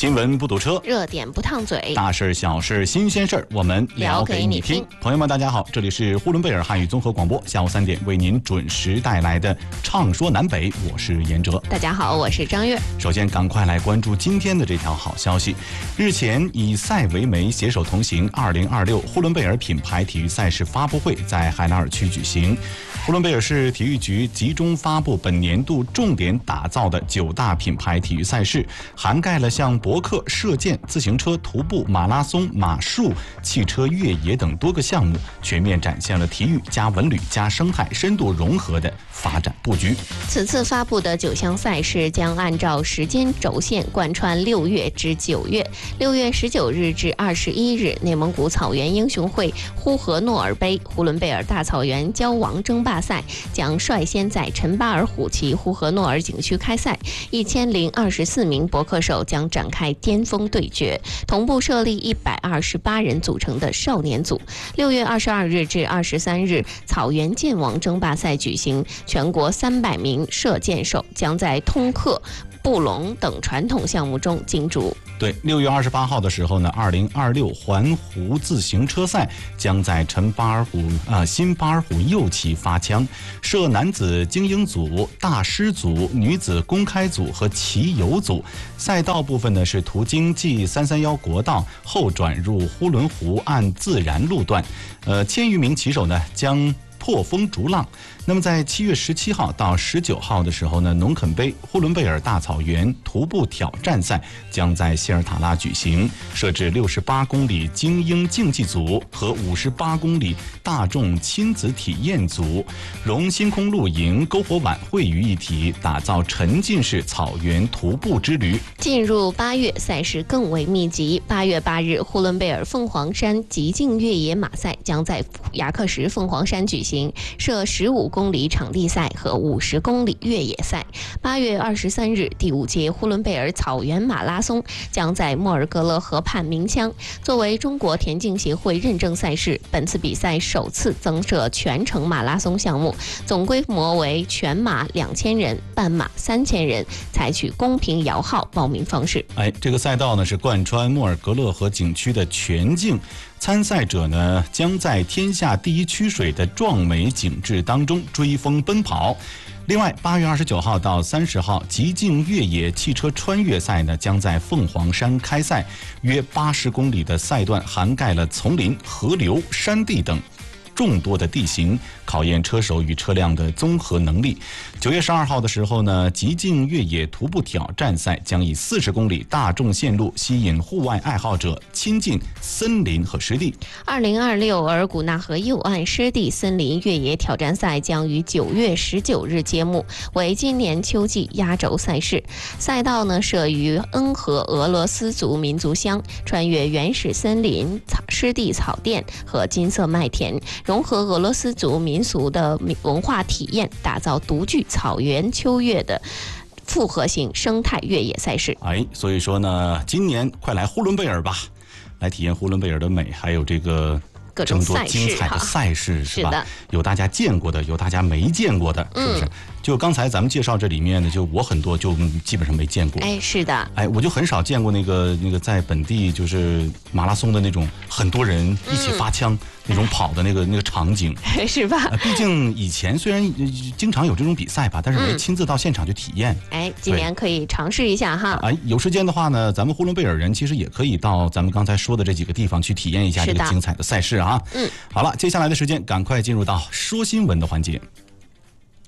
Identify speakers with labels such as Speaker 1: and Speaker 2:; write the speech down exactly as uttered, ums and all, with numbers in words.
Speaker 1: 新闻不堵车，
Speaker 2: 热点不烫嘴，
Speaker 1: 大事小事新鲜事儿，我们聊给你听。朋友们，大家好，这里是呼伦贝尔汉语综合广播，下午三点为您准时带来的《畅说南北》，我是严哲。
Speaker 2: 大家好，我是张悦。
Speaker 1: 首先，赶快来关注今天的这条好消息。日前，以赛为媒携手同行二零二六呼伦贝尔品牌体育赛事发布会在海拉尔区举行。呼伦贝尔市体育局集中发布本年度重点打造的九大品牌体育赛事，涵盖了像博客、射箭、自行车、徒步、马拉松、马术、汽车越野等多个项目，全面展现了体育加文旅加生态深度融合的发展布局。
Speaker 2: 此次发布的九项赛事将按照时间轴线贯穿六月至九月。六月十九日至二十一日，内蒙古草原英雄会呼和诺尔杯呼伦贝尔大草原骄王争霸赛将率先在陈巴尔虎旗呼和诺尔景区开赛，一千零二十四名博客手将展开巅峰对决，同步设立一百二十八人组成的少年组。六月二十二日至二十三日，草原剑王争霸赛举行，全国三百名射箭手将在通客、布隆等传统项目中竞逐。
Speaker 1: 对，六月二十八号的时候呢，二零二六环湖自行车赛将在陈巴尔虎啊、呃、新巴尔虎右旗发枪，设男子精英组、大师组、女子公开组和骑游组。赛道部分呢是途经 G 三三一国道后转入呼伦湖岸自然路段，呃，千余名骑手呢将破风逐浪。那么在七月十七号到十九号的时候呢，农垦杯呼伦贝尔大草原徒步挑战赛将在希尔塔拉举行，设置六十八公里精英竞技组和五十八公里大众亲子体验组，融星空露营、篝火晚会于一体，打造沉浸式草原徒步之旅。
Speaker 2: 进入八月，赛事更为密集。八月八日，呼伦贝尔凤凰山极境越野马赛将在雅克什凤凰山举行，设十五公里场地赛和五十公里越野赛。八月二十三日，第五届呼伦贝尔草原马拉松将在莫尔格勒河畔鸣枪。作为中国田径协会认证赛事，本次比赛首次增设全程马拉松项目，总规模为全马两千人，半马三千人，采取公平摇号报名方式。
Speaker 1: 哎，这个赛道呢是贯穿莫尔格勒河景区的全境。参赛者呢将在天下第一曲水的壮美景致当中追风奔跑。另外，八月二十九号到三十号，极境越野汽车穿越赛呢将在凤凰山开赛，约八十公里的赛段涵盖了丛林、河流、山地等众多的地形，考验车手与车辆的综合能力。九月十二号的时候呢，极境越野徒步挑战赛将以四十公里大众线路吸引户外爱好者亲近森林和湿地。
Speaker 2: 二零二六额尔古纳河右岸湿地森林越野挑战赛将于九月十九日揭幕，为今年秋季压轴赛事。赛道呢设于恩和俄罗斯族民族乡，穿越原始森林、草湿地草甸和金色麦田，融合俄罗斯族民俗的文化体验，打造独具草原秋月的复合型生态越野赛事。
Speaker 1: 哎，所以说呢，今年快来呼伦贝尔吧，来体验呼伦贝尔的美，还有这个
Speaker 2: 各种
Speaker 1: 这么多精彩的赛事，是吧？
Speaker 2: 是的，
Speaker 1: 有大家见过的，有大家没见过的，是不是？嗯、就刚才咱们介绍这里面呢，就我很多就基本上没见过。
Speaker 2: 哎，是的。
Speaker 1: 哎，我就很少见过那个那个在本地就是马拉松的那种很多人一起发枪。嗯那种跑的那个那个场景
Speaker 2: 是吧？
Speaker 1: 毕竟以前虽然经常有这种比赛吧，但是没亲自到现场去体验。
Speaker 2: 哎、嗯，今年可以尝试一下哈。
Speaker 1: 哎，有时间的话呢，咱们呼伦贝尔人其实也可以到咱们刚才说的这几个地方去体验一下这个精彩的赛事啊。嗯，好了，接下来的时间赶快进入到说新闻的环节。